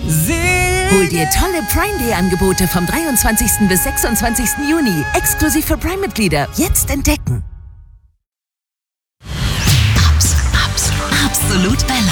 Hol dir tolle Prime Day Angebote vom 23. bis 26. Juni. Exklusiv für Prime-Mitglieder. Jetzt entdecken. Absolut Bella.